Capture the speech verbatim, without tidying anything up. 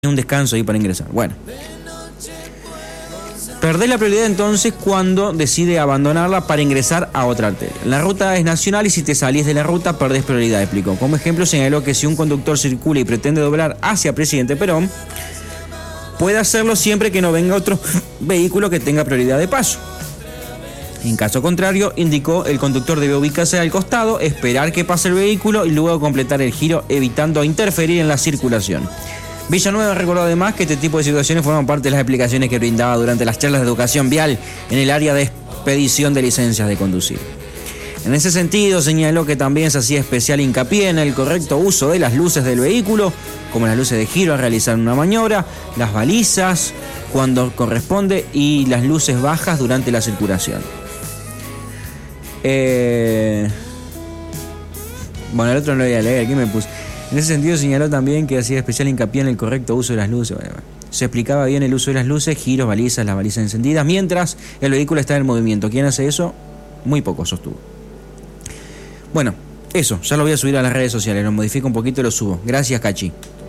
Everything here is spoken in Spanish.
un descanso ahí para ingresar. Bueno. Perdés la prioridad entonces cuando decide abandonarla para ingresar a otra arteria. La ruta es nacional y si te salís de la ruta perdés prioridad, explicó. Como ejemplo señaló que si un conductor circula y pretende doblar hacia Presidente Perón, puede hacerlo siempre que no venga otro vehículo que tenga prioridad de paso. En caso contrario, indicó, el conductor debe ubicarse al costado, esperar que pase el vehículo y luego completar el giro, evitando interferir en la circulación. Villanueva recordó además que este tipo de situaciones forman parte de las explicaciones que brindaba durante las charlas de educación vial en el área de expedición de licencias de conducir. En ese sentido, señaló que también se hacía especial hincapié en el correcto uso de las luces del vehículo, como las luces de giro al realizar una maniobra, las balizas cuando corresponde y las luces bajas durante la circulación. Eh... Bueno, el otro no lo voy a leer, aquí me puse. En ese sentido señaló también que hacía especial hincapié en el correcto uso de las luces. Bueno, bueno. Se explicaba bien el uso de las luces, giros, balizas, las balizas encendidas, mientras el vehículo está en movimiento. ¿Quién hace eso? Muy poco, sostuvo. Bueno, eso, ya lo voy a subir a las redes sociales, lo modifico un poquito y lo subo. Gracias, Cachi.